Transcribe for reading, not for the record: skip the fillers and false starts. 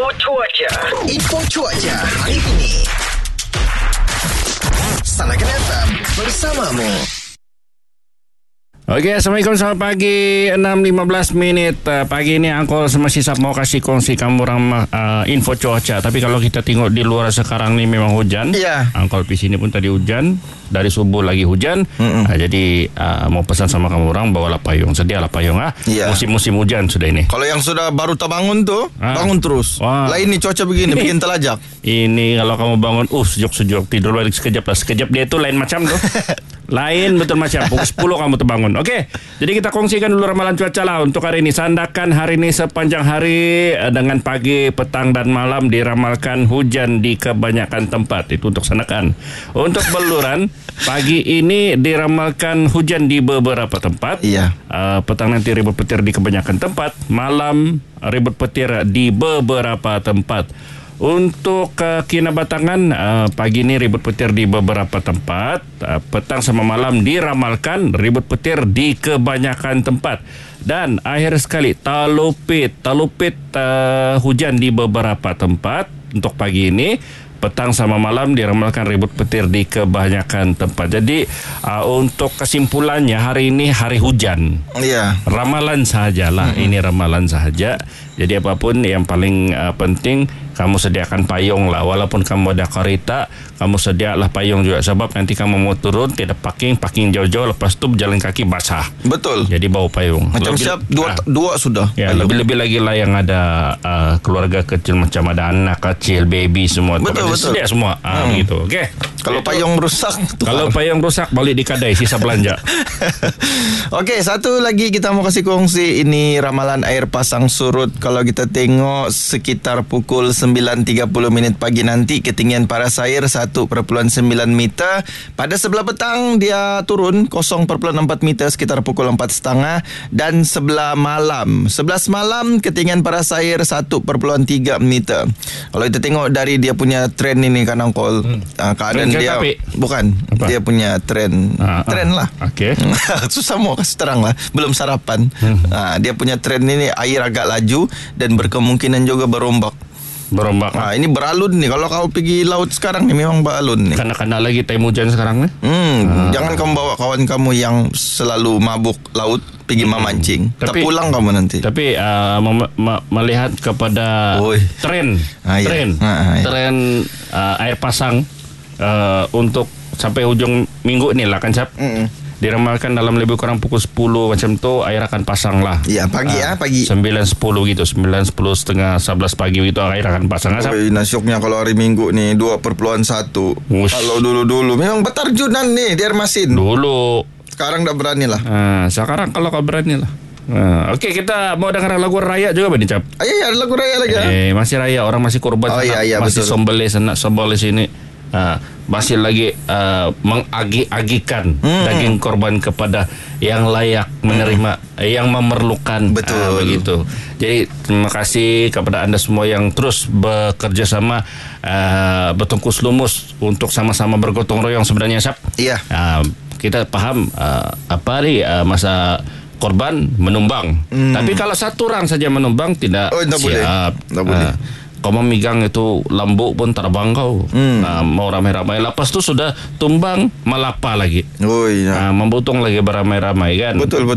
Info cuaca hari ini. Sanakan FM bersamamu. Okey, Assalamualaikum, selamat pagi. 6.15 pagi ini Angkol masih mau kasih kongsi kamu orang info cuaca. Tapi kalau kita tengok di luar sekarang ni memang hujan. Ya. Angkol di sini pun tadi hujan, dari subuh lagi hujan. Jadi mau pesan sama kamu orang bawalah payung, sedialah payung Ya. Musim-musim hujan sudah ini. Kalau yang sudah baru terbangun tuh, bangun terus. Wah. Lain nih cuaca begini, bikin telajak. Ini kalau kamu bangun, sejuk-sejuk, tidur balik sekejap lah. Sekejap dia tu lain macam tu. Lain betul macam pukul 10 kamu terbangun. Okey, jadi kita kongsikan dulu ramalan cuaca lah untuk hari ini. Sandakan hari ini sepanjang hari dengan pagi, petang dan malam diramalkan hujan di kebanyakan tempat. Itu untuk Sandakan. Untuk Beluran, pagi ini diramalkan hujan di beberapa tempat. Iya. Petang nanti ribut petir di kebanyakan tempat. Malam ribut petir di beberapa tempat. Untuk Kinabatangan, pagi ini ribut petir di beberapa tempat. Petang sama malam diramalkan ribut petir di kebanyakan tempat. Dan akhir sekali Talupit hujan di beberapa tempat. Untuk pagi ini petang sama malam diramalkan ribut petir di kebanyakan tempat. Jadi untuk kesimpulannya, hari ini hari hujan. Iya. Ramalan sahajalah. Ini ramalan sahaja. Jadi apapun yang paling penting kamu sediakan payung lah. Walaupun kamu ada kereta, kamu sedialah payung juga. Sebab nanti kamu mau turun tidak parking jauh-jauh, lepas tu berjalan kaki basah. Betul. Jadi bawa payung. Macam siap dua sudah. Ya, lebih-lebih lagi lah yang ada keluarga kecil, macam ada anak kecil, baby semua. Betul. Sedia semua. Begitu. Okey. Kalau payung rusak, Kalau payung rusak, balik di kadai sisa belanja. Okey, satu lagi kita mau kasih kongsi. Ini ramalan air pasang surut. Kalau kita tengok sekitar pukul 9.30 pagi nanti, ketinggian paras air 1.9 meter. Pada sebelah petang dia turun 0.4 meter sekitar pukul 4.30. Dan sebelah malam 11 malam ketinggian paras air 1.3 meter. Kalau kita tengok dari dia punya trend ini kan Angkol, keadaan dia bukan apa? Dia punya trend lah. Okey. Susah mau kasih terang lah, belum sarapan. Dia punya trend ini air agak laju dan berkemungkinan juga berombak. Ini beralun nih. Kalau kau pergi laut sekarang nih memang beralun nih. Kena lagi time hujan sekarang nih. Jangan kamu bawa kawan kamu yang selalu mabuk laut pergi memancing. Terpulang kamu nanti. Tapi melihat kepada tren air pasang untuk sampai ujung minggu ni lah kan Cap. Diramalkan dalam lebih kurang pukul 10 macam tu air akan pasang lah. Ya, pagi. 9.10 gitu, 9.10 setengah 11 pagi gitu air akan pasang. Nasyoknya kalau hari Minggu ni 2.1. Kalau dulu memang bertarjunan nih di air masin. Dulu. Sekarang dah berani lah. Sekarang kalau kau berani lah. Okey, kita mau dengar lagu raya juga Bani Cap. Ada lagu raya lagi. Masih raya, orang masih korban sana. Masih sombele sana, sombele sini. Masih lagi mengagi-agikan daging korban kepada yang layak menerima, yang memerlukan. Betul. Begitu. Jadi terima kasih kepada anda semua yang terus bekerja sama, bertungkus lumus untuk sama-sama bergotong royong sebenarnya Sap. Iya. Kita paham masa korban menumbang. Tapi kalau satu orang saja menumbang tidak siap. Tak boleh. Kau memegang itu lambu pun terbang kau. Mau ramai-ramai. Lepas tu sudah tumbang melapa lagi. Membutung lagi beramai-ramai kan. Betul.